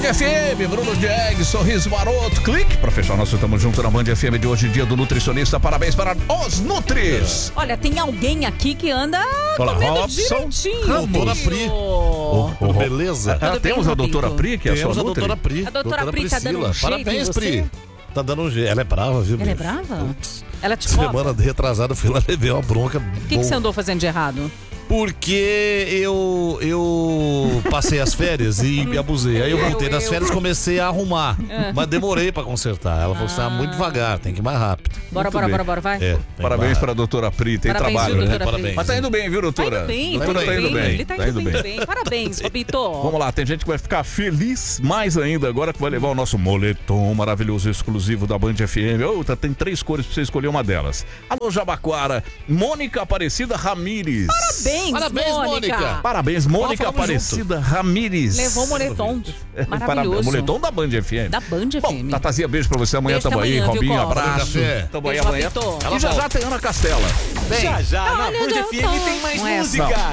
FM, Bruno Jag, Sorriso Maroto, clique pra fechar nosso Tamo Junto na Band FM de hoje, dia do nutricionista. Parabéns para os Nutris. Olha, tem alguém aqui que anda comendo direitinho. Doutora Pri. Beleza? Temos a doutora Pri, que é a sua Temos a Nutri. doutora Pri. A doutora Pri tá dando um jeito Parabéns, em você? Pri. Tá dando um jeito. Ela é brava, viu? Ela é bicho? brava? Putz. Ela te cobra? Semana retrasada eu fui lá, levei uma bronca. O que você andou fazendo de errado? Porque eu passei as férias e me abusei. Aí eu voltei das férias e comecei a arrumar. Mas demorei pra consertar. Ela falou assim, muito devagar, tem que ir mais rápido. Bora, vai. Parabéns para a doutora Pri, tem Parabéns, trabalho, viu, né? doutora Parabéns. Mas tá indo bem, viu, doutora? Tá indo Doutora, tá indo bem. Ele tá indo bem. Parabéns, Fabito. Vamos lá, tem gente que vai ficar feliz mais ainda agora que vai levar o nosso moletom maravilhoso exclusivo da Band FM. Tem 3 cores pra você escolher uma delas. Alô, Jabaquara, Mônica Aparecida Ramires. Parabéns, Mônica. Parabéns, Mônica Vamos Aparecida Ramires. Levou o moletom. Maravilhoso. Moletom da Band FM. Da Band Bom, FM. Tatazia, beijo pra você. Amanhã Beijo tamo aí. até amanhã, viu, Robinho, Cobra? abraço. Café. Tamo aí Beijo, amanhã. Fabito. E já tem Ana Castela. Já, na Olha, Band eu FM tô. tem mais Não é música.